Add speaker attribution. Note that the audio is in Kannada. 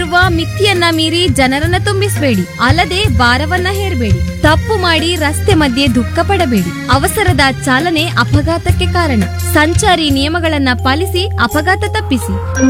Speaker 1: ನಿಗದಿಪಡಿಸಿರುವ ಮಿತಿಯನ್ನ ಮೀರಿ ಜನರನ್ನ ತುಂಬಿಸಬೇಡಿ. ಅಲ್ಲದೆ ಭಾರವನ್ನ ಹೇರಬೇಡಿ. ತಪ್ಪು ಮಾಡಿ ರಸ್ತೆ ಮಧ್ಯೆ ದುಃಖ ಪಡಬೇಡಿ. ಅವಸರದ ಚಾಲನೆ ಅಪಘಾತಕ್ಕೆ ಕಾರಣ. ಸಂಚಾರಿ ನಿಯಮಗಳನ್ನ ಪಾಲಿಸಿ ಅಪಘಾತ ತಪ್ಪಿಸಿ.